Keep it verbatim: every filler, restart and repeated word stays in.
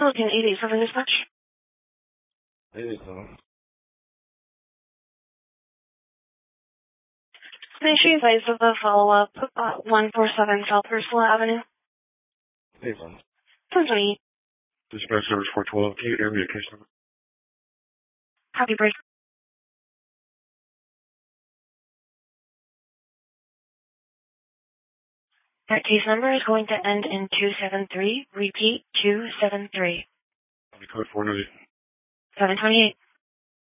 Looking eight eight seven dispatch. eight eight seven. Make sure you advise of the follow-up, uh, one four seven South Ursula Avenue. eight seven. ten twenty-eight. Dispatch service four twelve. Can you air me a case number? Copy break. That case number is going to end in two seven three. Repeat, two seven three. Code four ninety. seven twenty-eight.